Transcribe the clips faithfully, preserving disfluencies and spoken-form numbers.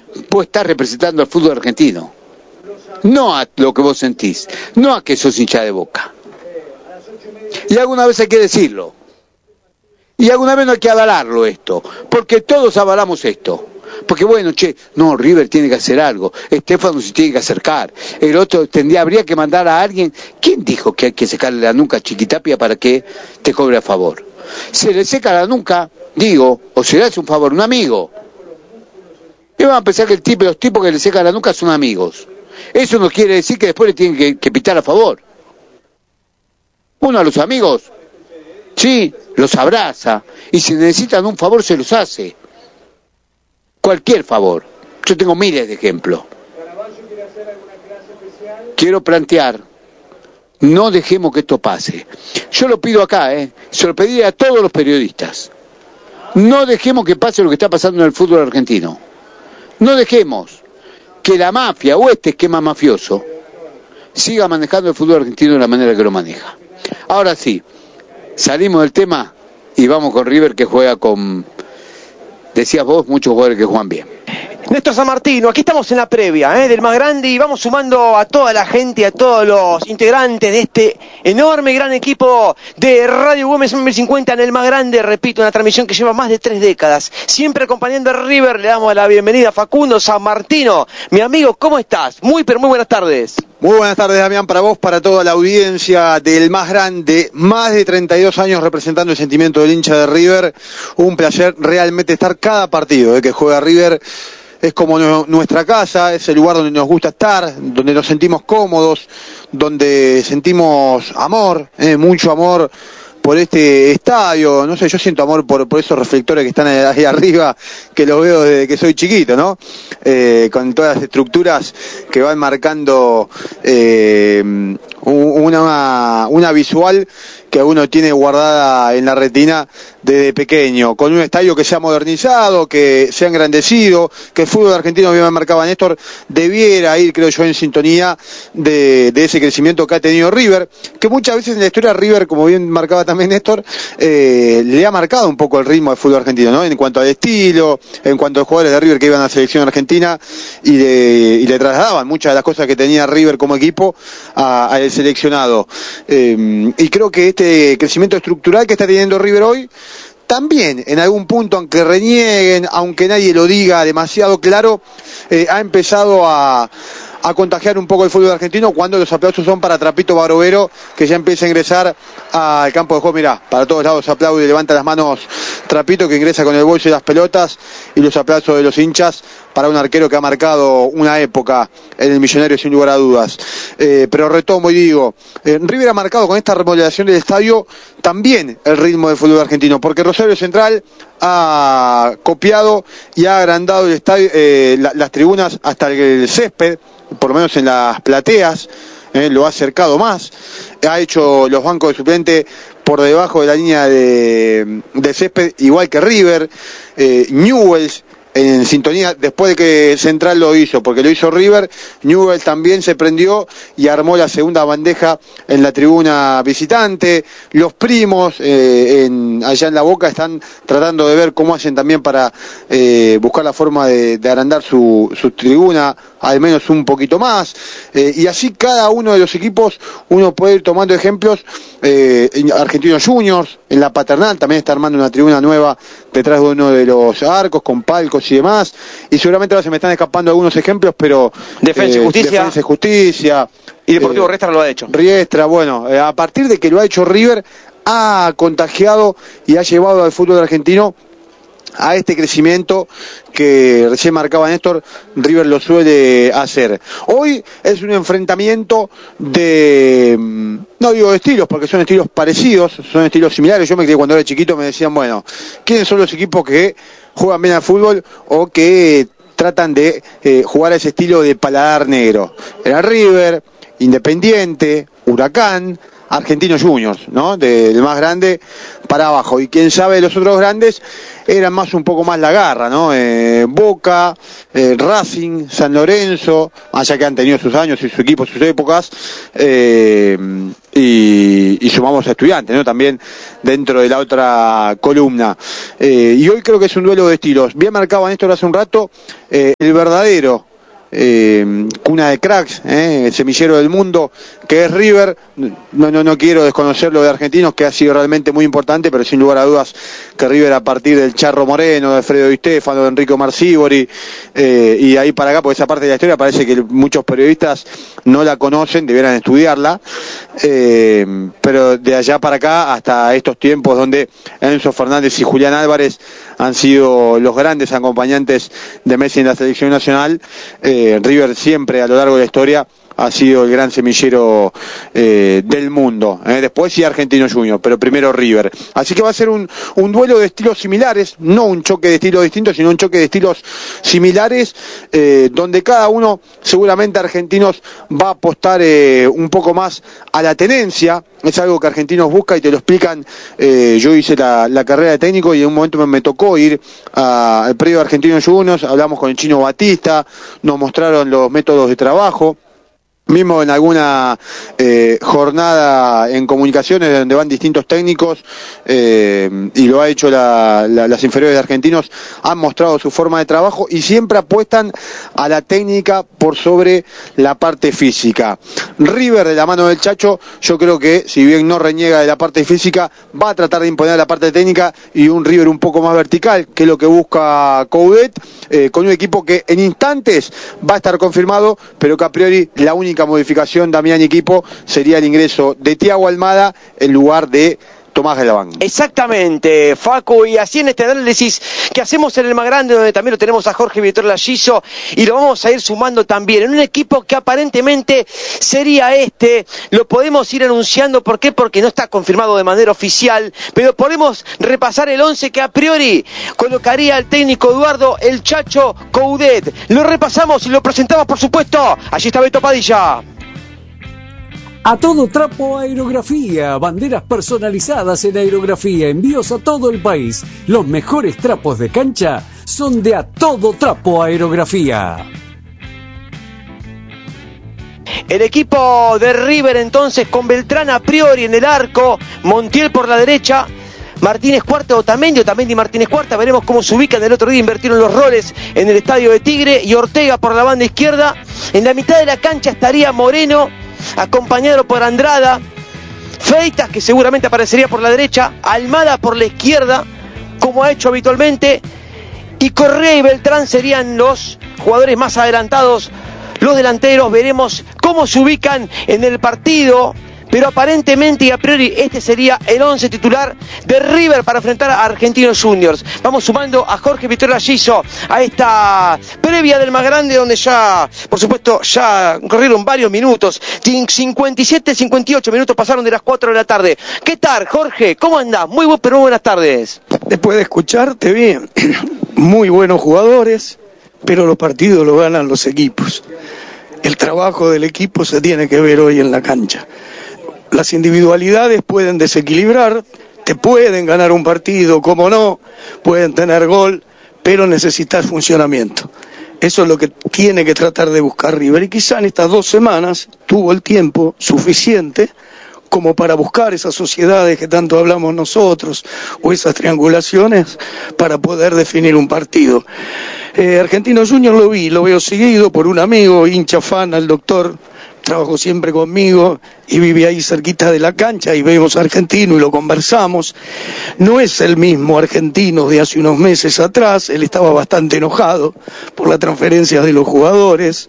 vos estás representando al fútbol argentino, no a lo que vos sentís, no a que sos hincha de Boca. Y alguna vez hay que decirlo, y alguna vez no hay que avalarlo esto, porque todos avalamos esto. Porque bueno, che, no, River tiene que hacer algo, Estefano se tiene que acercar, el otro tendría, habría que mandar a alguien. ¿Quién dijo que hay que secarle la nuca a Chiquitapia para que te cobre a favor? Se le seca la nuca, digo, o se le hace un favor, un amigo. Y van a pensar que el tipo, los tipos que le secan la nuca son amigos. Eso no quiere decir que después le tienen que, que pitar a favor. Uno a los amigos, sí, los abraza, y si necesitan un favor se los hace. Cualquier favor. Yo tengo miles de ejemplos. Quiero plantear, no dejemos que esto pase. Yo lo pido acá, ¿eh? Se lo pedí a todos los periodistas. No dejemos que pase lo que está pasando en el fútbol argentino. No dejemos que la mafia o este esquema mafioso siga manejando el fútbol argentino de la manera que lo maneja. Ahora sí, salimos del tema y vamos con River, que juega con... Decías vos, muchos jugadores que juegan bien. Néstor Sanmartino, aquí estamos en la previa ¿eh? del más grande y vamos sumando a toda la gente, a todos los integrantes de este enorme, gran equipo de Radio Gómez mil cincuenta en el más grande. Repito, una transmisión que lleva más de tres décadas. Siempre acompañando a River, le damos la bienvenida a Facundo Sanmartino. Mi amigo, ¿cómo estás? Muy, pero muy buenas tardes. Muy buenas tardes, Damián, para vos, para toda la audiencia del más grande, más de treinta y dos años representando el sentimiento del hincha de River. Un placer realmente estar cada partido eh, que juega River. Es como no, nuestra casa, es el lugar donde nos gusta estar, donde nos sentimos cómodos, donde sentimos amor, eh, mucho amor por este estadio. No sé, yo siento amor por, por esos reflectores que están ahí arriba, que los veo desde que soy chiquito, ¿no? Eh, con todas las estructuras que van marcando eh, una, una visual que uno tiene guardada en la retina desde pequeño, con un estadio que se ha modernizado, que se ha engrandecido, que el fútbol argentino, bien marcaba Néstor, debiera ir, creo yo, en sintonía de, de ese crecimiento que ha tenido River, que muchas veces en la historia River, como bien marcaba también Néstor, eh, le ha marcado un poco el ritmo del fútbol argentino, ¿no? En cuanto al estilo, en cuanto a los jugadores de River que iban a la selección argentina y, de, y le trasladaban muchas de las cosas que tenía River como equipo al seleccionado. Eh, y creo que este crecimiento estructural que está teniendo River hoy, también en algún punto, aunque renieguen, aunque nadie lo diga demasiado claro, eh, ha empezado a, a contagiar un poco el fútbol argentino cuando los aplausos son para Trapito Barovero, que ya empieza a ingresar al campo de juego. Mirá, para todos lados aplaude y levanta las manos Trapito, que ingresa con el bolso y las pelotas, y los aplausos de los hinchas para un arquero que ha marcado una época en el Millonario sin lugar a dudas. Eh, pero retomo y digo, eh, River ha marcado con esta remodelación del estadio también el ritmo del fútbol argentino, porque Rosario Central ha copiado y ha agrandado el estadio, eh, la, las tribunas hasta el césped, por lo menos en las plateas, eh, lo ha acercado más, ha hecho los bancos de suplente por debajo de la línea de, de césped, igual que River. eh, Newell's en sintonía, después de que Central lo hizo, porque lo hizo River, Newell's también se prendió y armó la segunda bandeja en la tribuna visitante. Los primos eh, en, allá en La Boca están tratando de ver cómo hacen también para eh, buscar la forma de, de agrandar su, su tribuna al menos un poquito más, eh, y así cada uno de los equipos uno puede ir tomando ejemplos. eh, Argentinos Juniors en la Paternal también está armando una tribuna nueva detrás de uno de los arcos con palcos y demás, y seguramente ahora se me están escapando algunos ejemplos, pero Defensa y eh, Justicia, Defensa y Justicia y Deportivo eh, Riestra lo ha hecho. Riestra, bueno, eh, a partir de que lo ha hecho River, ha contagiado y ha llevado al fútbol argentino a este crecimiento que recién marcaba Néstor. River lo suele hacer. Hoy es un enfrentamiento de, no digo de estilos, porque son estilos parecidos, son estilos similares. Yo me crié cuando era chiquito, me decían, bueno, ¿quiénes son los equipos que juegan bien al fútbol o que tratan de eh, jugar a ese estilo de paladar negro? Era River, Independiente, Huracán, Argentinos Juniors, ¿no? Del más grande para abajo. Y quién sabe, los otros grandes eran más un poco más la garra, ¿no? Eh, Boca, eh, Racing, San Lorenzo, allá que han tenido sus años y su equipo, sus épocas, eh, y, y sumamos a Estudiantes, ¿no? También dentro de la otra columna. Eh, y hoy creo que es un duelo de estilos. Bien marcaba Néstor hace un rato, eh, el verdadero Eh, cuna de cracks, eh, el semillero del mundo que es River. No, no, no quiero desconocer lo de Argentinos, que ha sido realmente muy importante, pero sin lugar a dudas que River, a partir del Charro Moreno, de Alfredo Di Stéfano, de Enrico Marcíbori, eh, y ahí para acá, porque esa parte de la historia parece que muchos periodistas no la conocen, debieran estudiarla, eh, pero de allá para acá hasta estos tiempos donde Enzo Fernández y Julián Álvarez han sido los grandes acompañantes de Messi en la selección nacional, eh, River siempre a lo largo de la historia ha sido el gran semillero eh, del mundo. Eh. Después sí Argentinos Juniors, pero primero River. Así que va a ser un, un duelo de estilos similares, no un choque de estilos distintos, sino un choque de estilos similares, eh, donde cada uno, seguramente Argentinos va a apostar eh, un poco más a la tenencia. Es algo que Argentinos busca y te lo explican. Eh, yo hice la, la carrera de técnico y en un momento me, me tocó ir a, al predio de Argentinos Juniors, hablamos con el Chino Batista, nos mostraron los métodos de trabajo. Mismo en alguna eh, jornada en comunicaciones donde van distintos técnicos, eh, y lo ha hecho la, la, las inferiores de Argentinos, han mostrado su forma de trabajo y siempre apuestan a la técnica por sobre la parte física. River, de la mano del Chacho, yo creo que si bien no reniega de la parte física, va a tratar de imponer la parte técnica, y un River un poco más vertical, que es lo que busca Coudet, eh, con un equipo que en instantes va a estar confirmado, pero que a priori la única modificación, Damián y equipo, sería el ingreso de Thiago Almada en lugar de Tomás Galván. Exactamente, Facu, y así en este análisis que hacemos en el más grande, donde también lo tenemos a Jorge Víctor Lagiso, y lo vamos a ir sumando también en un equipo que aparentemente sería este, lo podemos ir anunciando. ¿Por qué? Porque no está confirmado de manera oficial, pero podemos repasar el once que a priori colocaría el técnico Eduardo El Chacho Coudet. Lo repasamos y lo presentamos, por supuesto. Allí está Beto Padilla. A todo trapo aerografía, banderas personalizadas en aerografía, envíos a todo el país. Los mejores trapos de cancha son de A Todo Trapo Aerografía. El equipo de River entonces con Beltrán a priori en el arco, Montiel por la derecha, Martínez Cuarta, Otamendi, Otamendi Martínez Cuarta, veremos cómo se ubican. El otro día invirtieron los roles en el estadio de Tigre, y Ortega por la banda izquierda. En la mitad de la cancha estaría Moreno, acompañado por Andrada, Freitas, que seguramente aparecería por la derecha, Almada por la izquierda, como ha hecho habitualmente, y Correa y Beltrán serían los jugadores más adelantados, los delanteros. Veremos cómo se ubican en el partido, pero aparentemente y a priori este sería el once titular de River para enfrentar a Argentinos Juniors. Vamos sumando a Jorge Víctor Lagiso a esta previa del más grande, donde ya, por supuesto, ya corrieron varios minutos. cincuenta y siete, cincuenta y ocho minutos pasaron de las cuatro de la tarde. ¿Qué tal, Jorge? ¿Cómo andás? Muy bu- pero muy buenas tardes. Después de escucharte bien, muy buenos jugadores, pero los partidos los ganan los equipos. El trabajo del equipo se tiene que ver hoy en la cancha. Las individualidades pueden desequilibrar, te pueden ganar un partido, como no, pueden tener gol, pero necesitas funcionamiento. Eso es lo que tiene que tratar de buscar River, y quizá en estas dos semanas tuvo el tiempo suficiente como para buscar esas sociedades que tanto hablamos nosotros, o esas triangulaciones, para poder definir un partido. Eh, Argentinos Juniors lo vi, lo veo seguido por un amigo, hincha fan, al doctor, trabajó siempre conmigo y vive ahí cerquita de la cancha, y vemos a Argentino y lo conversamos. No es el mismo Argentino de hace unos meses atrás, él estaba bastante enojado por la transferencia de los jugadores,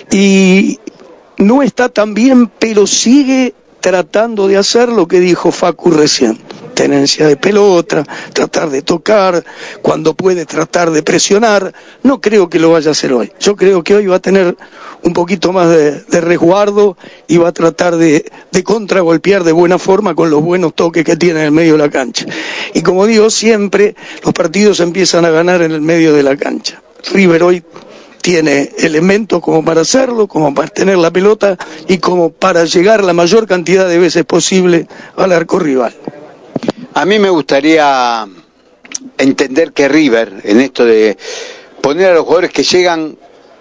y no está tan bien, pero sigue tratando de hacer lo que dijo Facu recién: tenencia de pelota, tratar de tocar, cuando puede tratar de presionar. No creo que lo vaya a hacer hoy. Yo creo que hoy va a tener un poquito más de, de resguardo, y va a tratar de, de contragolpear de buena forma con los buenos toques que tiene en el medio de la cancha. Y como digo siempre, los partidos empiezan a ganar en el medio de la cancha. River hoy tiene elementos como para hacerlo, como para tener la pelota y como para llegar la mayor cantidad de veces posible al arco rival. A mí me gustaría entender que River, en esto de poner a los jugadores que llegan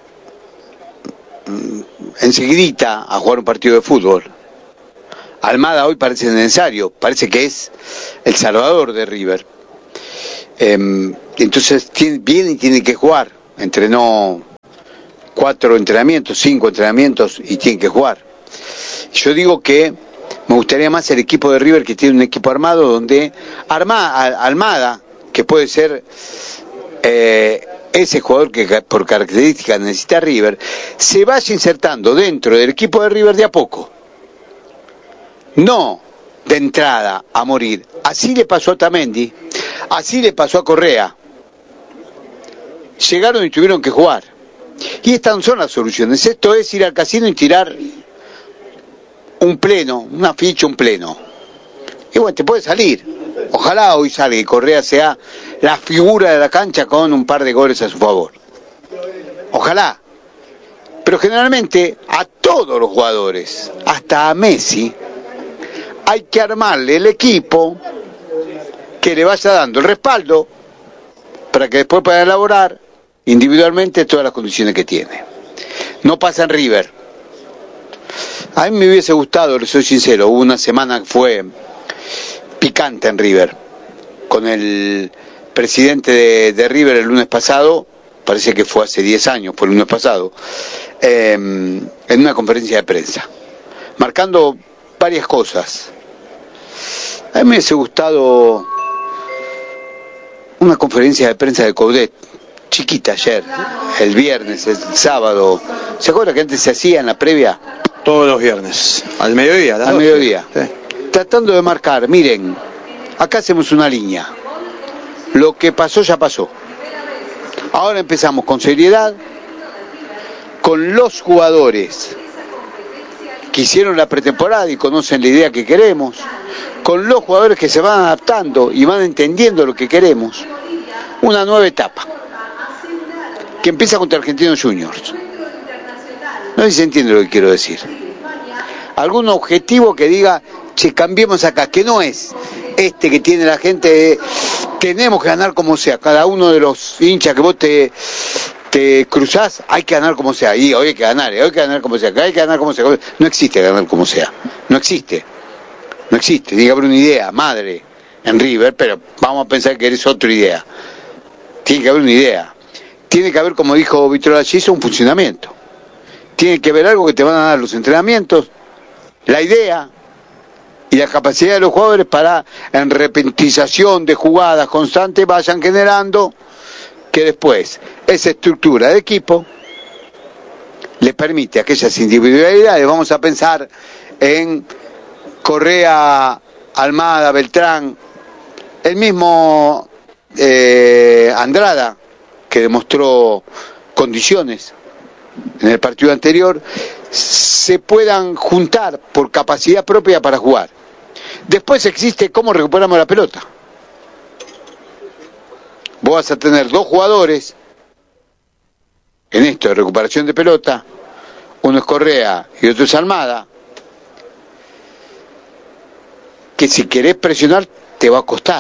enseguidita a jugar un partido de fútbol. Almada hoy parece necesario, parece que es el salvador de River. Eh, entonces tiene, viene y tiene que jugar. Entrenó cuatro entrenamientos, cinco entrenamientos y tiene que jugar. Yo digo que me gustaría más el equipo de River, que tiene un equipo armado donde Arma, Almada, que puede ser eh, ese jugador que por características necesita River, se vaya insertando dentro del equipo de River de a poco. No de entrada a morir. Así le pasó a Tamendi, así le pasó a Correa. Llegaron y tuvieron que jugar. Y estas no son las soluciones. Esto es ir al casino y tirar un pleno, una ficha, un pleno. Y bueno, te puede salir. Ojalá hoy salga y Correa sea la figura de la cancha con un par de goles a su favor. Ojalá. Pero generalmente a todos los jugadores, hasta a Messi, hay que armarle el equipo que le vaya dando el respaldo para que después pueda elaborar individualmente todas las condiciones que tiene. No pasa en River. A mí me hubiese gustado, le soy sincero, hubo una semana que fue picante en River, con el presidente de, de River el lunes pasado, parece que fue hace diez años, fue el lunes pasado, eh, en una conferencia de prensa, marcando varias cosas. A mí me hubiese gustado una conferencia de prensa de Coudet, chiquita ayer, el viernes, el sábado. ¿Se acuerda que antes se hacía en la previa? Todos los viernes, al mediodía. Al doce. mediodía. Sí. Tratando de marcar, miren, acá hacemos una línea. Lo que pasó ya pasó. Ahora empezamos con seriedad, con los jugadores que hicieron la pretemporada y conocen la idea que queremos, con los jugadores que se van adaptando y van entendiendo lo que queremos. Una nueva etapa que empieza contra Argentinos Juniors. No sé si se entiende lo que quiero decir. Algún objetivo que diga, che, cambiemos acá, que no es este que tiene la gente de, tenemos que ganar como sea. Cada uno de los hinchas que vos te, te cruzás, hay que ganar como sea. Y hoy hay que ganar, hoy hay que ganar como sea, hay que ganar como sea. No existe ganar como sea. No existe. No existe. Tiene que haber una idea, madre, en River, pero vamos a pensar que eres otra idea. Tiene que haber una idea. Tiene que haber, como dijo Víctor Allizo, un funcionamiento. Tiene que haber algo que te van a dar los entrenamientos, la idea y la capacidad de los jugadores para, en repetización de jugadas constantes, vayan generando que después esa estructura de equipo les permite aquellas individualidades. Vamos a pensar en Correa, Almada, Beltrán, el mismo eh, Andrada, que demostró condiciones en el partido anterior, se puedan juntar por capacidad propia para jugar. Después existe cómo recuperamos la pelota. Vos vas a tener dos jugadores en esto de recuperación de pelota, uno es Correa y otro es Almada, que si querés presionar te va a costar.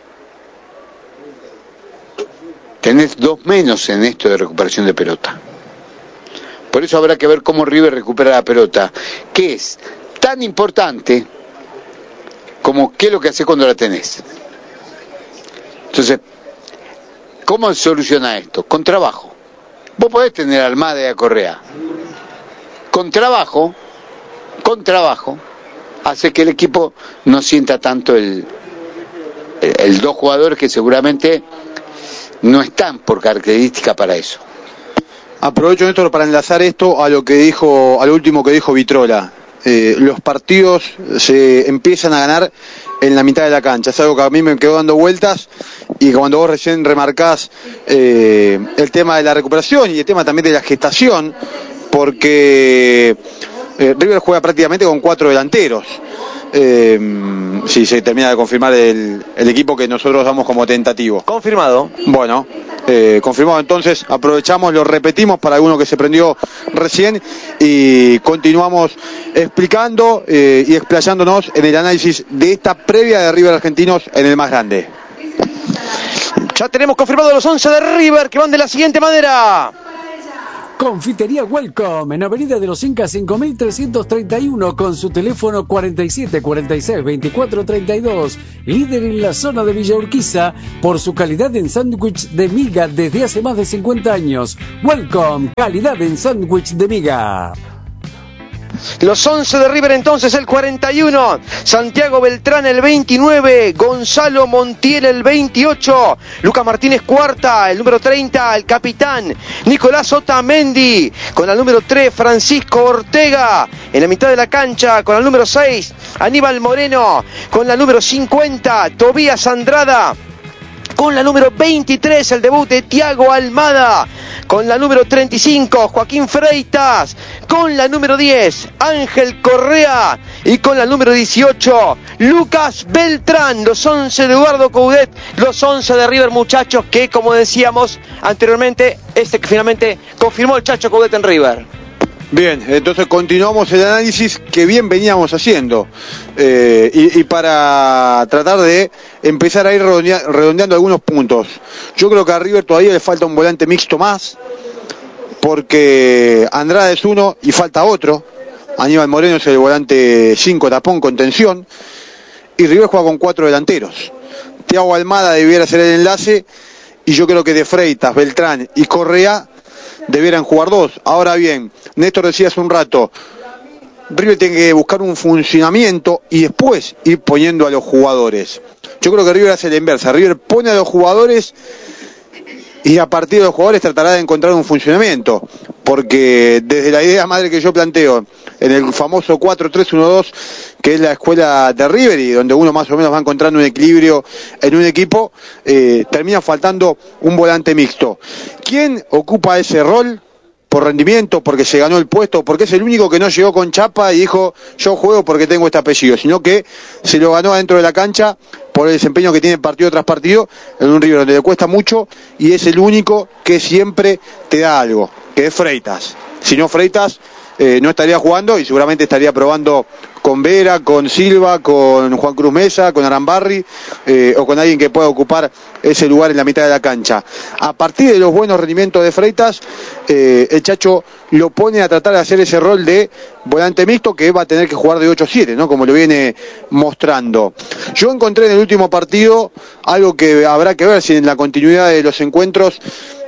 Tenés dos menos en esto de recuperación de pelota. Por eso habrá que ver cómo River recupera la pelota, que es tan importante como qué es lo que hace cuando la tenés. Entonces, ¿cómo se soluciona esto? Con trabajo. Vos podés tener a Almada y a Correa. Con trabajo, con trabajo, hace que el equipo no sienta tanto el, el, el dos jugadores que seguramente no están por característica para eso. Aprovecho esto para enlazar esto a lo que dijo, al último que dijo Vitrola. Eh, los partidos se empiezan a ganar en la mitad de la cancha. Es algo que a mí me quedó dando vueltas, y cuando vos recién remarcás eh, el tema de la recuperación y el tema también de la gestación, porque eh, River juega prácticamente con cuatro delanteros. eh, si se termina de confirmar el, el equipo que nosotros damos como tentativo. Confirmado. Bueno, eh, confirmado entonces, aprovechamos, lo repetimos para alguno que se prendió recién y continuamos explicando eh, y explayándonos en el análisis de esta previa de River Argentinos en el más grande. Ya tenemos confirmado los once de River que van de la siguiente manera. Confitería Welcome en Avenida de los Incas cinco mil trescientos treinta y uno con su teléfono cuarenta y siete cuarenta y seis veinticuatro treinta y dos, líder en la zona de Villa Urquiza por su calidad en sándwich de miga desde hace más de cincuenta años. Welcome, calidad en sándwich de miga. Los once de River entonces, el cuarenta y uno, Santiago Beltrán el veintinueve, Gonzalo Montiel el veintiocho, Lucas Martínez Cuarta, el número treinta, el capitán Nicolás Otamendi, con el número tres, Francisco Ortega, en la mitad de la cancha, con el número seis, Aníbal Moreno, con la número cincuenta, Tobías Andrada, con la número veintitrés, el debut de Thiago Almada, con la número treinta y cinco, Joaquín Freitas, con la número diez, Ángel Correa, y con la número dieciocho, Lucas Beltrán. Los once de Eduardo Coudet, los once de River, muchachos, que como decíamos anteriormente, este que finalmente confirmó el Chacho Coudet en River. Bien, entonces continuamos el análisis que bien veníamos haciendo eh, y, y para tratar de empezar a ir redondea, redondeando algunos puntos. Yo creo que a River todavía le falta un volante mixto más, porque Andrade es uno y falta otro. Aníbal Moreno es el volante cinco, tapón, contención, y River juega con cuatro delanteros. Thiago Almada debiera ser el enlace, y yo creo que de Freitas, Beltrán y Correa debieran jugar dos. Ahora bien, Néstor decía hace un rato, River tiene que buscar un funcionamiento y después ir poniendo a los jugadores. Yo creo que River hace la inversa. River pone a los jugadores y a partir de los jugadores tratará de encontrar un funcionamiento, porque desde la idea madre que yo planteo en el famoso cuatro tres uno dos, que es la escuela de River y donde uno más o menos va encontrando un equilibrio en un equipo, eh, termina faltando un volante mixto. ¿Quién ocupa ese rol? Por rendimiento, porque se ganó el puesto, porque es el único que no llegó con chapa y dijo yo juego porque tengo este apellido, sino que se lo ganó adentro de la cancha por el desempeño que tiene partido tras partido en un River donde le cuesta mucho, y es el único que siempre te da algo, que es Freitas. Si no Freitas eh, no estaría jugando y seguramente estaría probando con Vera, con Silva, con Juan Cruz Mesa, con Arambarri eh, o con alguien que pueda ocupar ese lugar en la mitad de la cancha. A partir de los buenos rendimientos de Freitas, eh, el Chacho lo pone a tratar de hacer ese rol de volante mixto que va a tener que jugar de ocho siete, ¿no? Como lo viene mostrando. Yo encontré en el último partido algo que habrá que ver si en la continuidad de los encuentros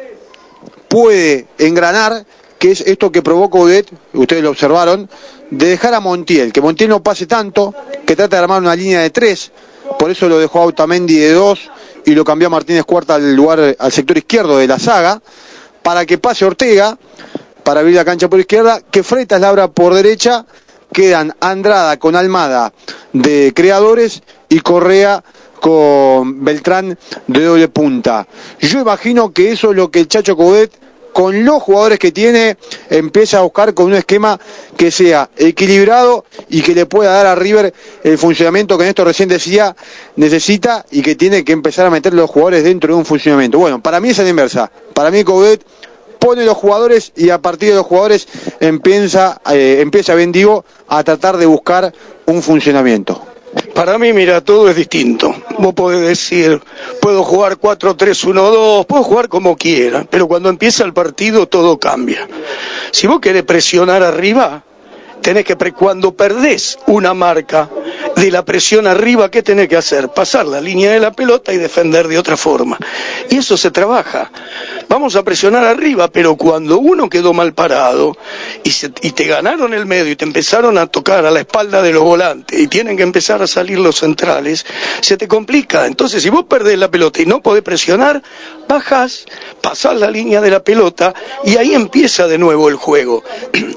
puede engranar, que es esto que provocó Coudet, ustedes lo observaron, de dejar a Montiel, que Montiel no pase tanto, que trata de armar una línea de tres, por eso lo dejó a Otamendi de dos y lo cambió a Martínez Cuarta al lugar, al sector izquierdo de la saga, para que pase Ortega, para abrir la cancha por izquierda, que Freitas la abra por derecha, quedan Andrada con Almada de creadores y Correa con Beltrán de doble punta. Yo imagino que eso es lo que el Chacho Coudet, con los jugadores que tiene, empieza a buscar con un esquema que sea equilibrado y que le pueda dar a River el funcionamiento que Néstor recién decía necesita, y que tiene que empezar a meter los jugadores dentro de un funcionamiento. Bueno, para mí es a la inversa. Para mí Coudet pone los jugadores y a partir de los jugadores empieza, eh, empieza bien digo, a tratar de buscar un funcionamiento. Para mí, mira, todo es distinto. Vos podés decir, puedo jugar cuatro tres uno dos, puedo jugar como quiera, pero cuando empieza el partido todo cambia. Si vos querés presionar arriba, tenés que, pre cuando perdés una marca de la presión arriba, ¿qué tenés que hacer? Pasar la línea de la pelota y defender de otra forma. Y eso se trabaja. Vamos a presionar arriba, pero cuando uno quedó mal parado y, se, y te ganaron el medio y te empezaron a tocar a la espalda de los volantes y tienen que empezar a salir los centrales, se te complica. Entonces, si vos perdés la pelota y no podés presionar, bajás, pasás la línea de la pelota y ahí empieza de nuevo el juego.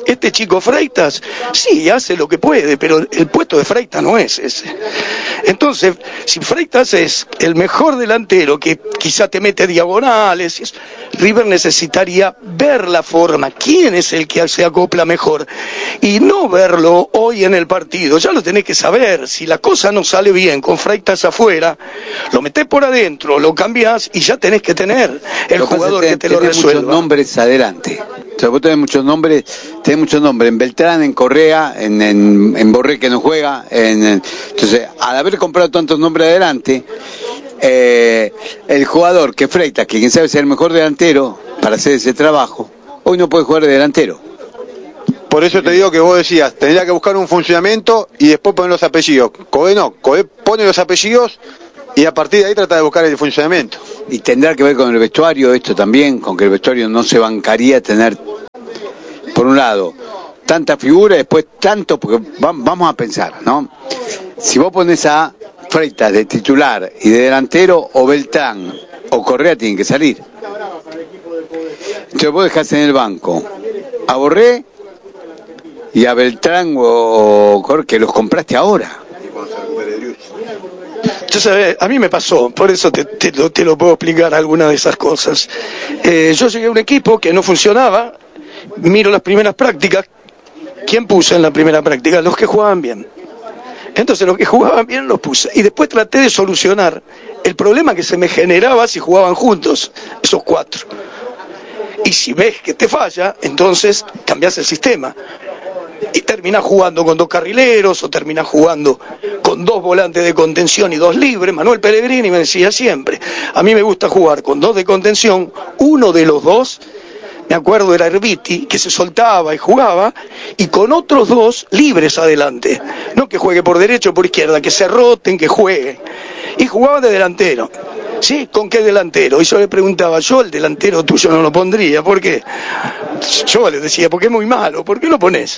Este chico Freitas, sí, hace lo que puede, pero el puesto de Freitas no es ese. Entonces, si Freitas es el mejor delantero, que quizá te mete diagonales, River necesitaría ver la forma, quién es el que se acopla mejor, y no verlo hoy en el partido. Ya lo tenés que saber. Si la cosa no sale bien con Freitas afuera, lo metés por adentro, lo cambiás y ya tenés que tener el jugador que te lo resuelva. Muchos nombres adelante. O sea, vos tenés muchos nombres, tenés muchos nombres en Beltrán, en Correa, en, en, en Borré, que no juega. En, en, entonces, al haber comprado tantos nombres adelante, eh, el jugador que Freitas, que quien sabe ser el mejor delantero para hacer ese trabajo, hoy no puede jugar de delantero. Por eso te digo que vos decías, tendría que buscar un funcionamiento y después poner los apellidos. Codé no, Codé pone los apellidos y a partir de ahí trata de buscar el funcionamiento. Y tendrá que ver con el vestuario esto también, con que el vestuario no se bancaría tener, por un lado, tanta figura y después tanto, porque vamos a pensar, ¿no? Si vos pones a Freitas de titular y de delantero, o Beltrán o Correa tienen que salir. Entonces vos dejás en el banco a Borré y a Beltrán o Correa, que los compraste ahora. Yo sabés, a mí me pasó, por eso te, te, lo, te lo puedo explicar alguna de esas cosas. Eh, yo llegué a un equipo que no funcionaba, miro las primeras prácticas. ¿Quién puse en la primera práctica? Los que jugaban bien. Entonces los que jugaban bien los puse. Y después traté de solucionar el problema que se me generaba si jugaban juntos, esos cuatro. Y si ves que te falla, entonces cambiás el sistema. Y terminás jugando con dos carrileros, o terminás jugando con dos volantes de contención y dos libres. Manuel Pellegrini me decía siempre, a mí me gusta jugar con dos de contención, uno de los dos, me acuerdo era Herbiti, que se soltaba y jugaba, y con otros dos libres adelante. No que juegue por derecha o por izquierda, que se roten, que jueguen. Y jugaba de delantero. ¿Sí? ¿Con qué delantero? Y yo le preguntaba, yo el delantero tuyo no lo pondría, ¿por qué? Yo le decía, porque es muy malo, ¿por qué lo pones?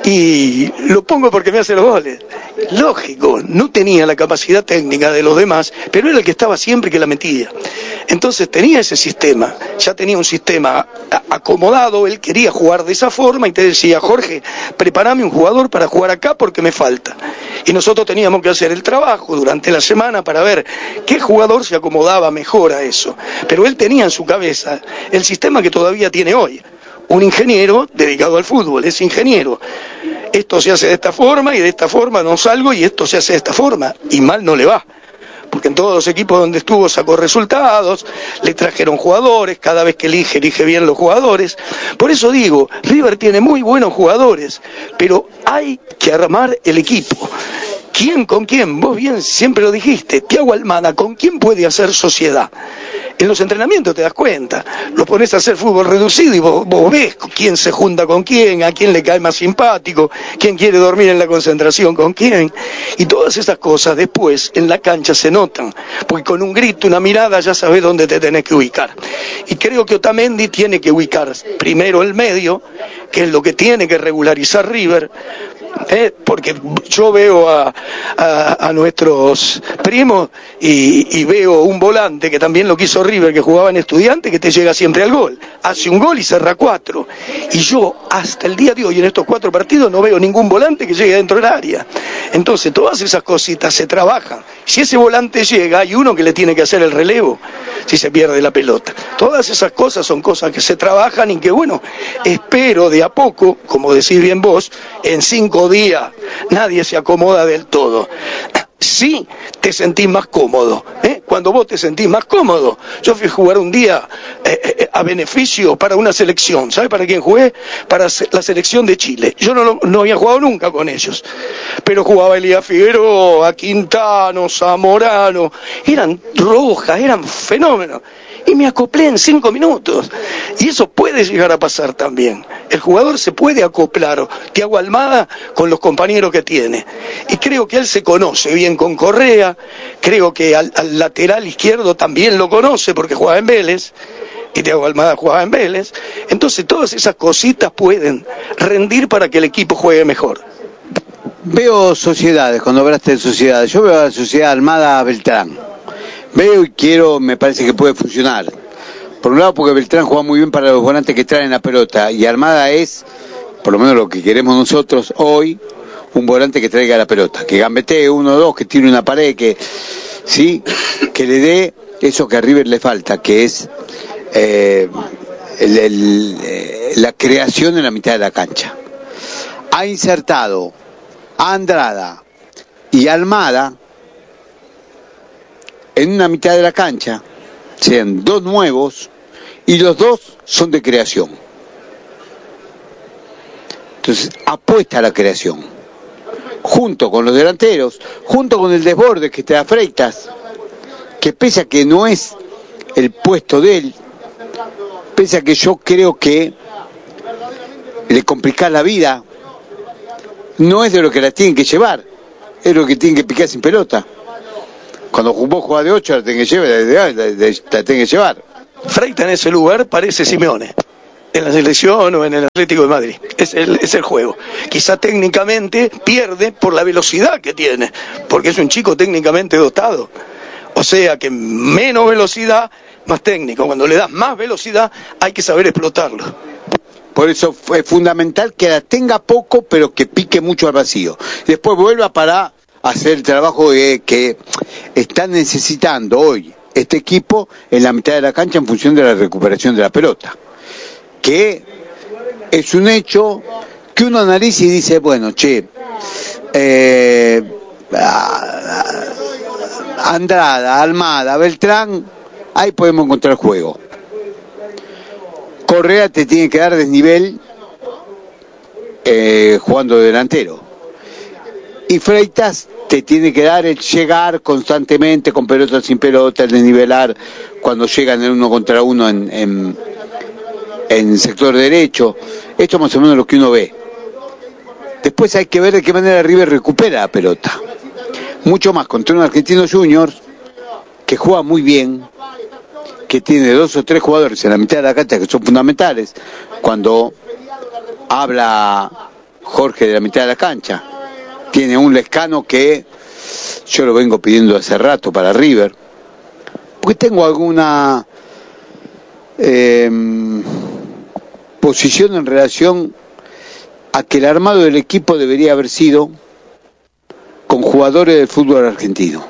Y lo pongo porque me hace los goles. Lógico, no tenía la capacidad técnica de los demás, pero era el que estaba siempre que la metía. Entonces tenía ese sistema, ya tenía un sistema acomodado, él quería jugar de esa forma y te decía, Jorge, prepárame un jugador para jugar acá porque me falta. Y nosotros teníamos que hacer el trabajo durante la semana para ver qué jugador se acomodaba mejor a eso. Pero él tenía en su cabeza el sistema que todavía tiene hoy. Un ingeniero dedicado al fútbol, es ingeniero. Esto se hace de esta forma y de esta forma no salgo y esto se hace de esta forma. Y mal no le va. Porque en todos los equipos donde estuvo sacó resultados, le trajeron jugadores, cada vez que elige, elige bien los jugadores. Por eso digo, River tiene muy buenos jugadores, pero hay que armar el equipo. ¿Quién con quién? Vos bien siempre lo dijiste, Thiago Almada, ¿con quién puede hacer sociedad? En los entrenamientos te das cuenta, lo pones a hacer fútbol reducido y vos, vos ves quién se junta con quién, a quién le cae más simpático, quién quiere dormir en la concentración con quién. Y todas esas cosas después en la cancha se notan, porque con un grito, una mirada ya sabés dónde te tenés que ubicar. Y creo que Otamendi tiene que ubicar primero el medio, que es lo que tiene que regularizar River, Eh, porque yo veo a, a, a nuestros primos y, y veo un volante que también lo quiso River, que jugaba en Estudiantes, que te llega siempre al gol, hace un gol y cerra cuatro, y yo hasta el día de hoy en estos cuatro partidos no veo ningún volante que llegue dentro del área. Entonces todas esas cositas se trabajan. Si ese volante llega, hay uno que le tiene que hacer el relevo si se pierde la pelota. Todas esas cosas son cosas que se trabajan y que, bueno, espero de a poco, como decís bien vos, en cinco días nadie se acomoda del todo. Sí te sentís más cómodo, ¿eh? Cuando vos te sentís más cómodo. Yo fui a jugar un día eh, eh, a beneficio para una selección. ¿Sabes para quién jugué? Para la selección de Chile. Yo no, no había jugado nunca con ellos, pero jugaba Elías Figueroa, Quintano, Zamorano, eran rojas, eran fenómenos. Y me acoplé en cinco minutos. Y eso puede llegar a pasar también. El jugador se puede acoplar, Thiago Almada, con los compañeros que tiene. Y creo que él se conoce bien con Correa, creo que al, al lateral izquierdo también lo conoce porque juega en Vélez, y Thiago Almada jugaba en Vélez. Entonces todas esas cositas pueden rendir para que el equipo juegue mejor. Veo sociedades, cuando hablaste de sociedades, yo veo a la sociedad Almada Beltrán. Veo y quiero, me parece que puede funcionar. Por un lado porque Beltrán juega muy bien para los volantes que traen la pelota y Almada es, por lo menos lo que queremos nosotros hoy, un volante que traiga la pelota, que gambetee uno o dos, que tire una pared, que sí, que le dé eso que a River le falta, que es eh, el, el, eh, la creación en la mitad de la cancha. Ha insertado a Andrada y Almada en una mitad de la cancha, sean dos nuevos, y los dos son de creación. Entonces, apuesta a la creación, junto con los delanteros, junto con el desborde que te da Freitas, que pese a que no es el puesto de él, pese a que yo creo que le complicás la vida, no es de lo que la tienen que llevar, es lo que tienen que picar sin pelota. Cuando vos jugás de ocho, la tienen que llevar, la, la, la, la tienen que llevar. Freitas en ese lugar parece Simeone, en la selección o en el Atlético de Madrid. Es el, es el juego. Quizá técnicamente pierde por la velocidad que tiene, porque es un chico técnicamente dotado. O sea que menos velocidad, más técnico. Cuando le das más velocidad, hay que saber explotarlo. Por eso es fundamental que la tenga poco, pero que pique mucho al vacío. Después vuelva para hacer el trabajo que, que está necesitando hoy este equipo en la mitad de la cancha en función de la recuperación de la pelota. Que es un hecho que uno analiza y dice, bueno, che, eh, Andrada, Almada, Beltrán, ahí podemos encontrar juego. Correa te tiene que dar desnivel eh, jugando de delantero. Y Freitas te tiene que dar el llegar constantemente con pelota sin pelota, el desnivelar cuando llegan en uno contra uno en, en, en sector derecho. Esto es más o menos lo que uno ve. Después hay que ver de qué manera River recupera la pelota. Mucho más contra un Argentino Juniors que juega muy bien, que tiene dos o tres jugadores en la mitad de la cancha que son fundamentales. Cuando habla Jorge de la mitad de la cancha, tiene un Lescano que yo lo vengo pidiendo hace rato para River, porque tengo alguna eh, posición en relación a que el armado del equipo debería haber sido con jugadores del fútbol argentino.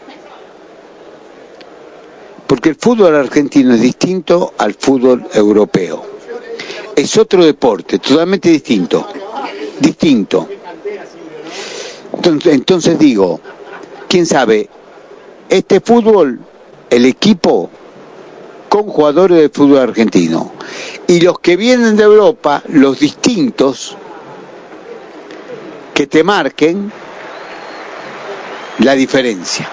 Porque el fútbol argentino es distinto al fútbol europeo. Es otro deporte, totalmente distinto. Distinto. Entonces, entonces digo, quién sabe, este fútbol, el equipo con jugadores del fútbol argentino. Y los que vienen de Europa, los distintos, que te marquen la diferencia.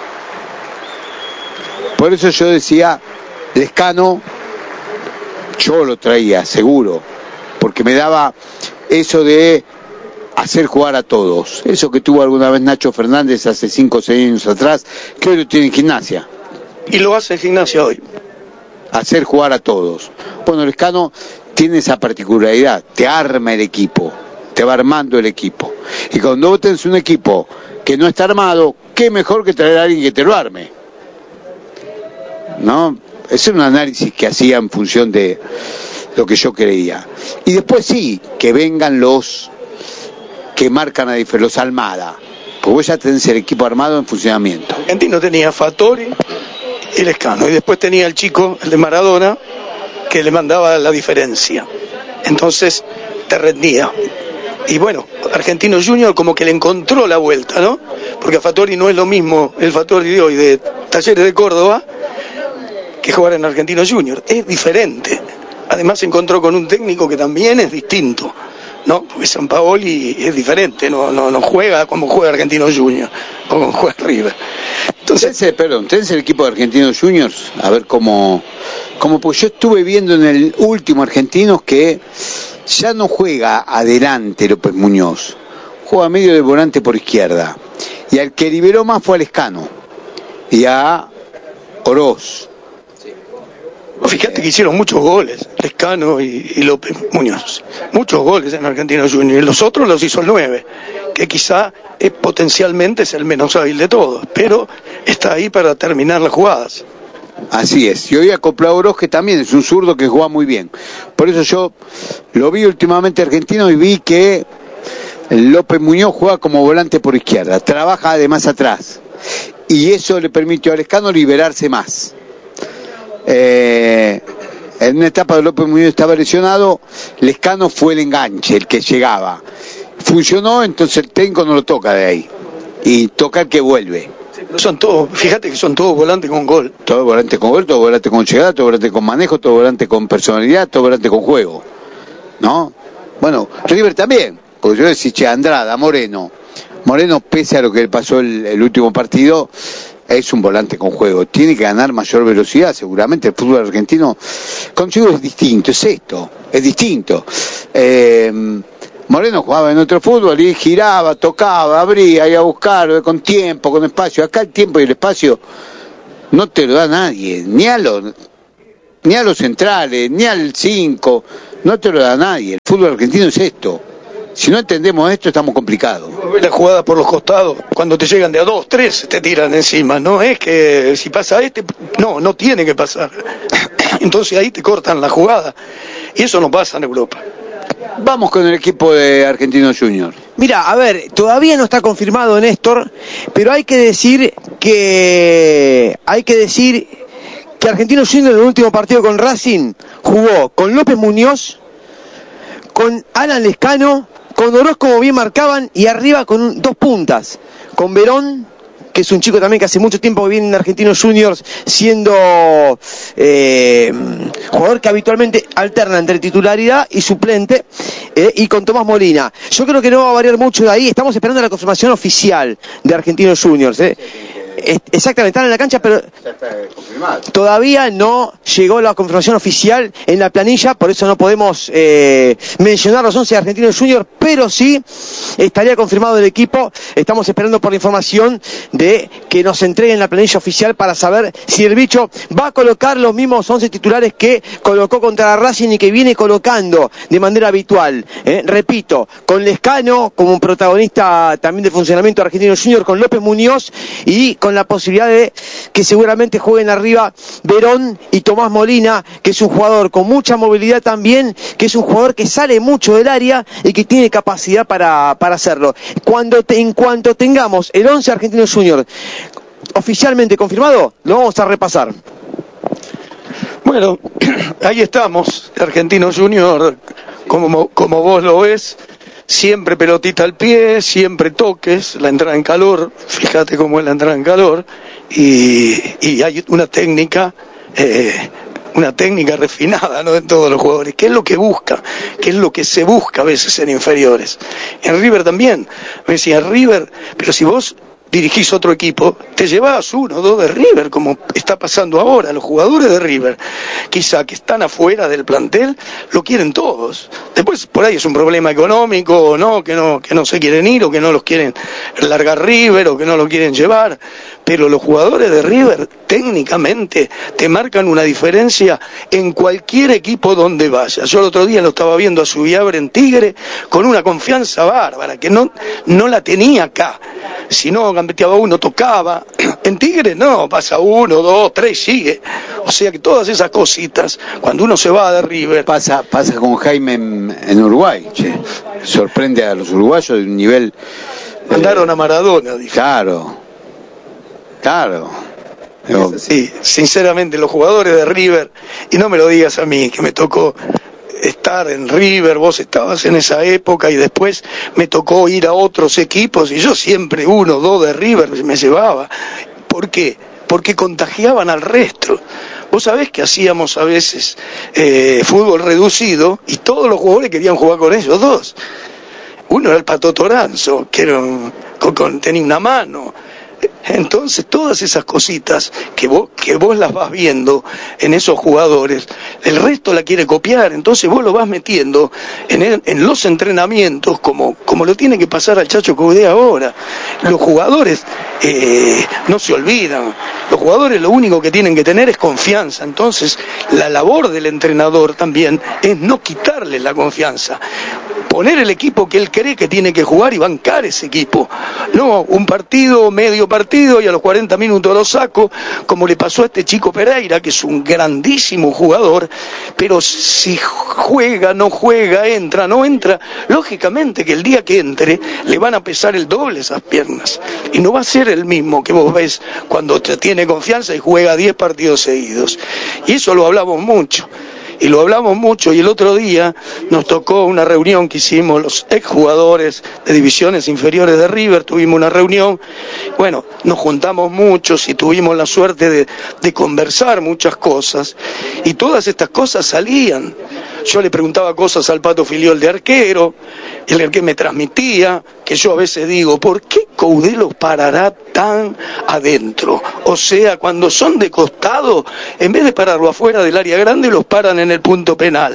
Por eso yo decía, Lescano, yo lo traía, seguro, porque me daba eso de hacer jugar a todos. Eso que tuvo alguna vez Nacho Fernández hace cinco o seis años atrás, que hoy lo tiene en Gimnasia. Y lo hace en Gimnasia hoy. Hacer jugar a todos. Bueno, Lescano tiene esa particularidad, te arma el equipo, te va armando el equipo. Y cuando vos tenés un equipo que no está armado, qué mejor que traer a alguien que te lo arme. ¿No? Ese es un análisis que hacía en función de lo que yo creía. Y después sí, que vengan los que marcan a diferencia, los Almada, porque vos ya tenés el equipo armado en funcionamiento. Argentino tenía Fattori y Lescano, y después tenía el chico, el de Maradona, que le mandaba la diferencia. Entonces te rendía. Y bueno, Argentino Junior como que le encontró la vuelta, ¿no? Porque a Fattori no es lo mismo el Fattori de hoy de Talleres de Córdoba que jugar en Argentino Junior. Es diferente. Además se encontró con un técnico que también es distinto, ¿no? Porque Sampaoli es diferente, no, no, no juega como juega Argentino Junior o como juega River. Entonces, tenés, perdón, tenés el equipo de Argentinos Juniors, a ver cómo, cómo, pues yo estuve viendo en el último Argentinos que ya no juega adelante López Muñoz, juega medio de volante por izquierda, y al que liberó más fue a Lescano y a Oroz. Fíjate que hicieron muchos goles, Lescano y, y López Muñoz. Muchos goles en Argentino Junior. Y los otros los hizo el nueve, que quizá es, potencialmente es el menos hábil de todos, pero está ahí para terminar las jugadas. Así es, y hoy acopló a Oroz, que también es un zurdo que juega muy bien. Por eso yo lo vi últimamente argentino y vi que López Muñoz juega como volante por izquierda, trabaja además atrás, y eso le permitió a Lescano liberarse más. Eh, en una etapa de López Muñoz estaba lesionado, Lescano fue el enganche, el que llegaba. Funcionó, entonces el técnico no lo toca de ahí, y toca el que vuelve. Son todos, fíjate que son todos volantes con gol. Todo volante con gol, todo volante con llegada, todo volante con manejo, todo volante con personalidad, todo volante con juego, ¿no? Bueno, River también, porque yo decía, che, Andrada, Moreno, Moreno pese a lo que le pasó el, el último partido, es un volante con juego, tiene que ganar mayor velocidad, seguramente el fútbol argentino consigo es distinto, es esto, es distinto. Eh, Moreno jugaba en otro fútbol y giraba, tocaba, abría, iba a buscar con tiempo, con espacio. Acá el tiempo y el espacio no te lo da nadie, ni a los, ni a los centrales, ni al cinco, no te lo da nadie. El fútbol argentino es esto. Si no entendemos esto, estamos complicados. La jugada por los costados, cuando te llegan de a dos, tres, te tiran encima. No es que si pasa este, no, no tiene que pasar. Entonces ahí te cortan la jugada. Y eso no pasa en Europa. Vamos con el equipo de Argentinos Juniors. Mira, a ver, todavía no está confirmado, Néstor, pero hay que decir que hay que decir que Argentinos Juniors en el último partido con Racing jugó con López Muñoz, con Alan Lescano, con Oroz como bien marcaban y arriba con dos puntas, con Verón, que es un chico también que hace mucho tiempo que viene en Argentinos Juniors siendo eh, jugador que habitualmente alterna entre titularidad y suplente, eh, y con Tomás Molina. Yo creo que no va a variar mucho de ahí, estamos esperando la confirmación oficial de Argentinos Juniors. Eh. Exactamente, están en la cancha, pero todavía no llegó la confirmación oficial en la planilla, por eso no podemos eh, mencionar los once de Argentinos Juniors, pero sí estaría confirmado el equipo. Estamos esperando por la información de que nos entreguen la planilla oficial para saber si el bicho va a colocar los mismos once titulares que colocó contra Racing y que viene colocando de manera habitual. Eh, repito, con Lescano como protagonista también del funcionamiento de Argentinos Juniors, con López Muñoz y con la posibilidad de que seguramente jueguen arriba Verón y Tomás Molina, que es un jugador con mucha movilidad también, que es un jugador que sale mucho del área y que tiene capacidad para, para hacerlo. Cuando te, en cuanto tengamos el once Argentinos Juniors oficialmente confirmado, lo vamos a repasar. Bueno, ahí estamos, Argentinos Juniors, como, como vos lo ves. Siempre pelotita al pie, siempre toques, la entrada en calor, fíjate cómo es la entrada en calor, y, y hay una técnica, eh, una técnica refinada, ¿no?, en todos los jugadores. ¿Qué es lo que busca? ¿Qué es lo que se busca a veces en inferiores? En River también, me decía, River, pero si vos dirigís otro equipo, te llevás uno o dos de River, como está pasando ahora. Los jugadores de River, quizá que están afuera del plantel, lo quieren todos. Después por ahí es un problema económico, o no, que no, que no se quieren ir, o que no los quieren largar River, o que no lo quieren llevar. Pero los jugadores de River técnicamente te marcan una diferencia en cualquier equipo donde vayas. Yo el otro día lo estaba viendo a Subiabre en Tigre con una confianza bárbara que no, no la tenía acá. Si no gambeteaba uno, tocaba. En Tigre no, pasa uno, dos, tres, sigue. O sea que todas esas cositas, cuando uno se va de River... Pasa, pasa con Jaime en, en Uruguay, che. Sorprende a los uruguayos de un nivel... Mandaron eh, a Maradona, dije. Claro. Claro. Sí, sinceramente los jugadores de River, y no me lo digas a mí, que me tocó estar en River, vos estabas en esa época y después me tocó ir a otros equipos y yo siempre uno o dos de River me llevaba. ¿Por qué? Porque contagiaban al resto. Vos sabés que hacíamos a veces eh, fútbol reducido y todos los jugadores querían jugar con ellos dos. Uno era el Pato Toranzo, que era un, con, con, tenía una mano. Entonces todas esas cositas que vos, que vos las vas viendo en esos jugadores, el resto la quiere copiar, entonces vos lo vas metiendo en, el, en los entrenamientos como, como lo tiene que pasar al Chacho Coudet ahora. Los jugadores eh, no se olvidan, los jugadores lo único que tienen que tener es confianza, entonces la labor del entrenador también es no quitarles la confianza. poner el equipo que él cree que tiene que jugar y bancar ese equipo. No, un partido, medio partido, y a los cuarenta minutos lo saco, como le pasó a este chico Pereira, que es un grandísimo jugador, pero si juega, no juega, entra, no entra, lógicamente que el día que entre le van a pesar el doble esas piernas, y no va a ser el mismo que vos ves cuando te tiene confianza y juega diez partidos seguidos. Y eso lo hablamos mucho. Y lo hablamos mucho, y el otro día nos tocó una reunión que hicimos los exjugadores de divisiones inferiores de River, tuvimos una reunión, bueno, nos juntamos muchos y tuvimos la suerte de, de conversar muchas cosas, y todas estas cosas salían. Yo le preguntaba cosas al Pato Filiol de arquero, el que me transmitía, que yo a veces digo, ¿por qué Coudet los parará tan adentro? O sea, cuando son de costado, en vez de pararlo afuera del área grande, los paran en el punto penal.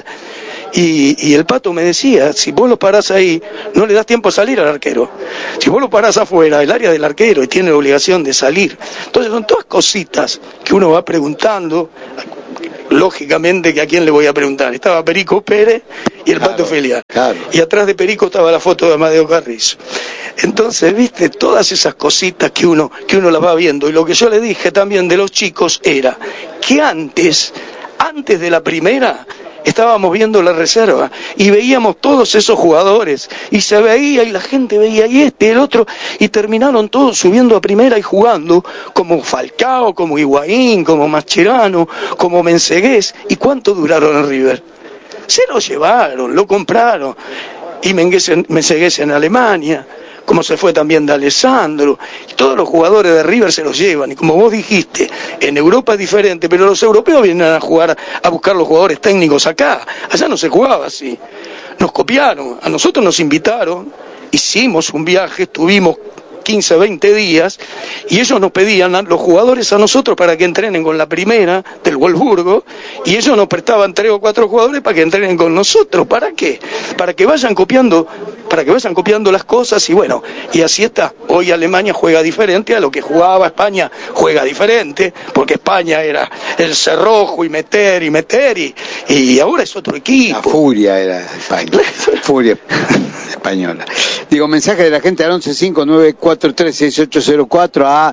Y, y el Pato me decía, si vos lo parás ahí, no le das tiempo a salir al arquero. Si vos lo parás afuera, el área del arquero, y tiene la obligación de salir. Entonces son todas cositas que uno va preguntando. Lógicamente que a quién le voy a preguntar. Estaba Perico Pérez y el claro, Pato Filiol. Claro. Y atrás de Perico estaba la foto de Amadeo Carrizo. Entonces, viste, todas esas cositas que uno, que uno las va viendo. Y lo que yo le dije también de los chicos era que antes, antes de la primera, estábamos viendo la reserva y veíamos todos esos jugadores y se veía y la gente veía y este, el otro, y terminaron todos subiendo a primera y jugando como Falcao, como Higuaín, como Mascherano, como Mensegués. ¿Y cuánto duraron en River? Se lo llevaron, lo compraron, y Mensegués en Alemania, como se fue también de Alessandro, y todos los jugadores de River se los llevan, y como vos dijiste, en Europa es diferente, pero los europeos vienen a jugar, a buscar los jugadores técnicos acá, allá no se jugaba así, nos copiaron, a nosotros nos invitaron, hicimos un viaje, estuvimos quince, veinte días, y ellos nos pedían a los jugadores a nosotros para que entrenen con la primera del Wolfsburgo, y ellos nos prestaban tres o cuatro jugadores para que entrenen con nosotros. ¿Para qué? Para que vayan copiando, para que vayan copiando las cosas, y bueno, y así está. Hoy Alemania juega diferente a lo que jugaba España, juega diferente, porque España era el cerrojo y meter y meter, y, y ahora es otro equipo. La furia era España, furia española. Digo, mensaje de la gente al once cinco nueve cuatro tres seis ocho cero cuatro a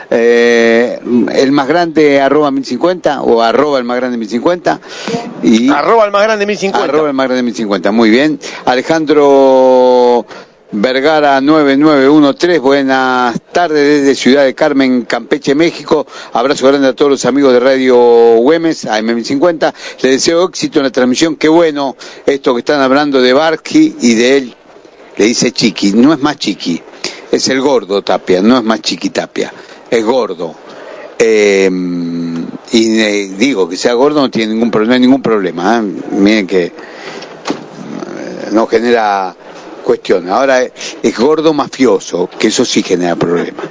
eh, el más grande arroba mil cincuenta o arroba el más grande mil cincuenta y arroba el más grande mil cincuenta arroba el más grande mil cincuenta. Muy bien. Alejandro Vergara nueve nueve uno tres, buenas tardes desde Ciudad de Carmen, Campeche, México. Abrazo grande a todos los amigos de Radio Güemes, A M mil cincuenta. Les deseo éxito en la transmisión. Qué bueno esto que están hablando de Barsky y de él. Le dice Chiqui, no es más Chiqui, es el gordo Tapia, no es más Chiqui Tapia, es gordo. Eh, y eh, digo, que sea gordo no tiene ningún problema, ningún problema. ¿eh? Miren que eh, no genera cuestión. Ahora es, es gordo mafioso, que eso sí genera problemas.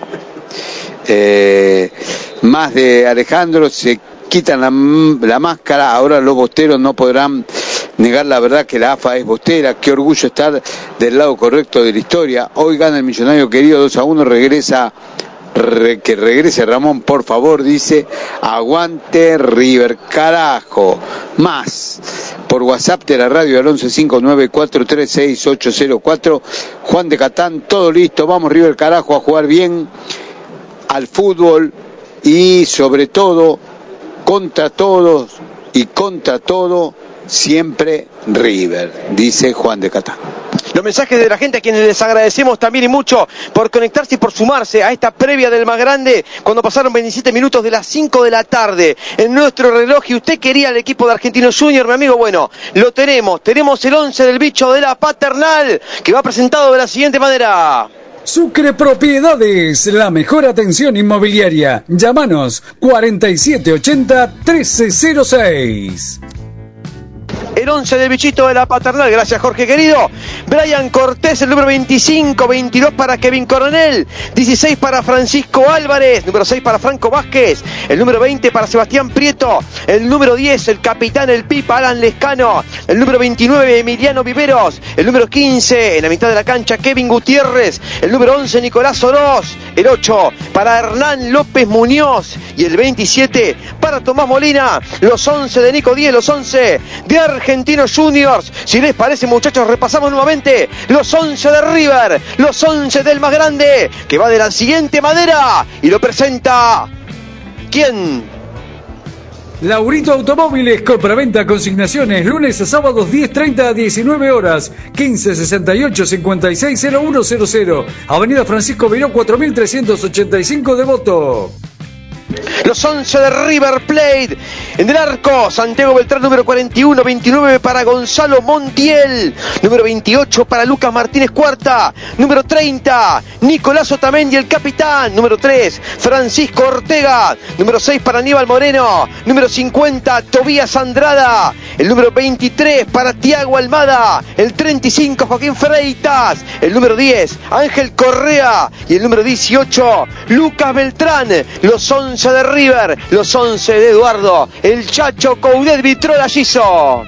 Eh, más de Alejandro, se quitan la, la máscara, ahora los bosteros no podrán negar la verdad que la A F A es bostera. Qué orgullo estar del lado correcto de la historia. Hoy gana el millonario querido dos a uno, regresa, re, que regrese Ramón, por favor, dice, aguante River, carajo. Más, por WhatsApp de la radio al once cinco nueve cuatro tres seis ocho cero cuatro, Juan de Catán, todo listo, vamos River, carajo, a jugar bien al fútbol y sobre todo, contra todos y contra todo, siempre River, dice Juan de Catán. Los mensajes de la gente a quienes les agradecemos también y mucho por conectarse y por sumarse a esta previa del más grande cuando pasaron veintisiete minutos de las cinco de la tarde en nuestro reloj y usted quería el equipo de Argentinos Juniors, mi amigo, bueno, lo tenemos, tenemos el once del bicho de la Paternal que va presentado de la siguiente manera. Sucre Propiedades, la mejor atención inmobiliaria. Llámanos cuarenta y siete ochenta trece cero seis. El once del bichito de la Paternal, gracias Jorge querido. Brian Cortés, el número veinticinco, veintidós para Kevin Coronel, dieciséis para Francisco Álvarez, número seis para Franco Vázquez, el número veinte para Sebastián Prieto, el número diez, el capitán, el Pipa, Alan Lescano, el número veintinueve, Emiliano Viveros, el número quince, en la mitad de la cancha, Kevin Gutiérrez, el número once, Nicolás Oroz, el ocho para Hernán López Muñoz y el veintisiete para Tomás Molina. Los once de Nico Díez, los once de Argentina. Argentinos Juniors. Si les parece, muchachos, repasamos nuevamente los once de River, los once del más grande, que va de la siguiente manera y lo presenta... ¿Quién? Laurito Automóviles, compraventa, consignaciones, lunes a sábados diez treinta a diecinueve horas, quince sesenta y ocho cincuenta y seis cero uno cero cero, Avenida Francisco Beiró cuatro mil trescientos ochenta y cinco, Devoto. Los once de River Plate. En el arco, Santiago Beltrán, número cuarenta y uno, veintinueve para Gonzalo Montiel, número veintiocho para Lucas Martínez Cuarta, número treinta, Nicolás Otamendi, el capitán, número tres, Francisco Ortega, número seis para Aníbal Moreno, número cincuenta, Tobías Andrada, el número veintitrés para Tiago Almada, el treinta y cinco, Joaquín Freitas, el número diez, Ángel Correa y el número dieciocho, Lucas Beltrán. Los once de River, los once de Eduardo, el Chacho Coudet Vitrola Giso.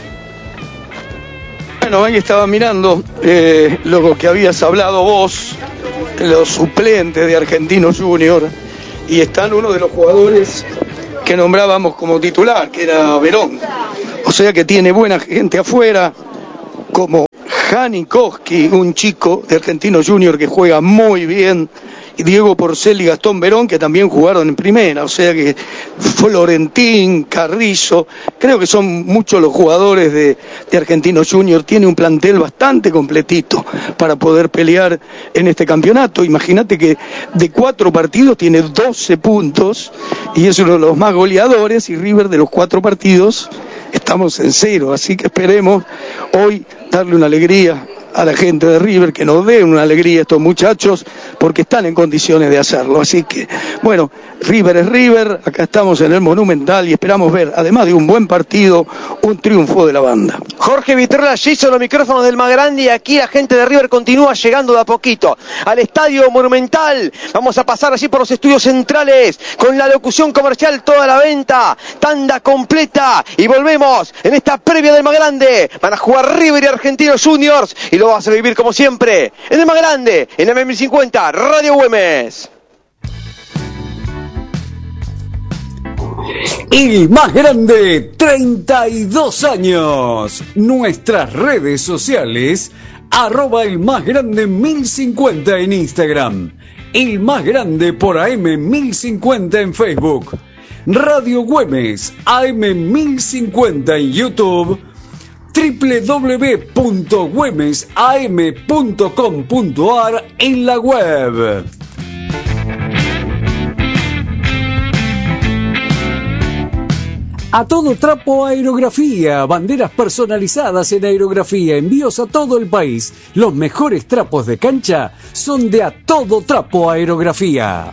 Bueno, ahí estaba mirando eh, lo que habías hablado vos, los suplentes de Argentinos Junior, y están uno de los jugadores que nombrábamos como titular, que era Verón. O sea que tiene buena gente afuera, como Jani Koski, un chico de Argentinos Junior que juega muy bien, y Diego Porcel y Gastón Verón, que también jugaron en primera. O sea que Florentín, Carrizo, creo que son muchos los jugadores de, de Argentinos Junior. Tiene un plantel bastante completito para poder pelear en este campeonato. Imagínate que de cuatro partidos tiene doce puntos y es uno de los más goleadores, y River de los cuatro partidos estamos en cero. Así que esperemos hoy darle una alegría a la gente de River, que nos den una alegría a estos muchachos, porque están en condiciones de hacerlo. Así que, bueno, River es River, acá estamos en el Monumental y esperamos ver, además de un buen partido, un triunfo de la banda. Jorge Vitrola Giso, los micrófonos del más grande, y aquí la gente de River continúa llegando de a poquito al Estadio Monumental. Vamos a pasar allí por los estudios centrales, con la locución comercial, toda la venta, tanda completa, y volvemos en esta previa del más grande. Van a jugar River y Argentinos Juniors, y lo vas a vivir como siempre, en el más grande, en M mil cincuenta, Radio Güemes. El más grande, treinta y dos años. Nuestras redes sociales, arroba el más grande mil cincuenta en Instagram, el más grande por A M mil cincuenta en Facebook, Radio Güemes A M mil cincuenta en YouTube, doble u doble u doble u punto güemes a m punto com punto a r en la web. A todo trapo aerografía, banderas personalizadas en aerografía, envíos a todo el país. Los mejores trapos de cancha son de A Todo Trapo Aerografía.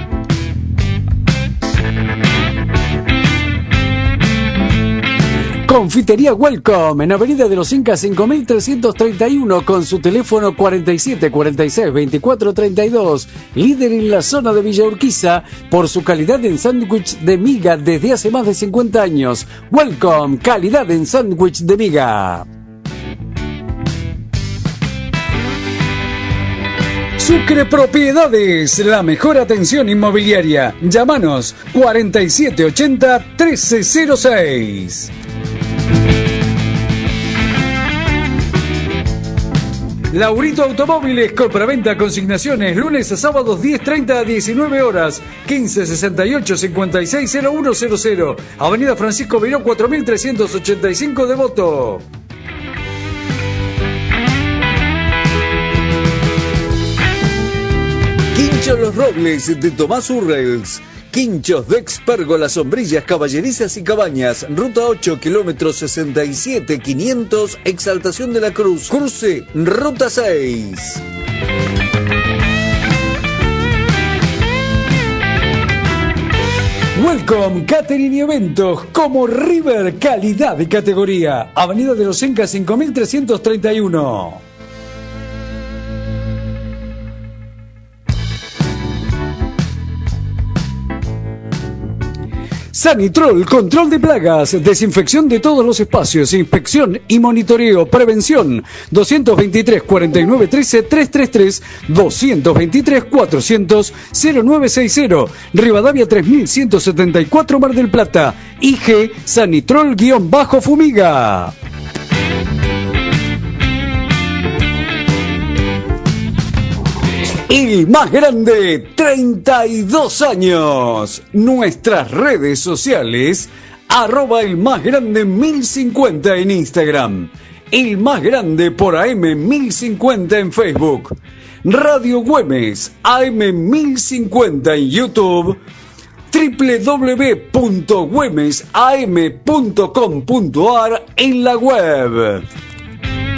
Confitería Welcome en Avenida de los Incas cinco mil trescientos treinta y uno con su teléfono cuarenta y siete cuarenta y seis veinticuatro treinta y dos, líder en la zona de Villa Urquiza por su calidad en sándwich de miga desde hace más de cincuenta años. Welcome, calidad en sándwich de miga. Sucre Propiedades, la mejor atención inmobiliaria. Llámanos cuarenta y siete ochenta trece cero seis. Laurito Automóviles, compraventa, consignaciones, lunes a sábados diez treinta a diecinueve horas, quince sesenta y ocho cincuenta y seis cero uno cero cero, Avenida Francisco Beiró cuatro mil trescientos ochenta y cinco, Devoto. Quinchos Los Robles de Tomás Urrels. Quinchos de Expérgolas, sombrillas, caballerizas y cabañas. Ruta ocho, kilómetro sesenta y siete quinientos, Exaltación de la Cruz. Cruce, Ruta seis. Welcome Catering y Eventos como River, calidad y categoría. Avenida de los Incas cinco mil trescientos treinta y uno. Sanitrol, control de plagas, desinfección de todos los espacios, inspección y monitoreo, prevención. doscientos veintitrés, cuarenta y nueve trece, trescientos treinta y tres, doscientos veintitrés, cuatrocientos, cero nueve sesenta, Rivadavia tres mil ciento setenta y cuatro, Mar del Plata. I G Sanitrol-Fumiga. El más grande, treinta y dos años. Nuestras redes sociales, arroba el más grande mil cincuenta en Instagram. El más grande por A M mil cincuenta en Facebook. Radio Güemes, A M mil cincuenta en YouTube. doble u doble u doble u punto güemes a m punto com punto a r en la web.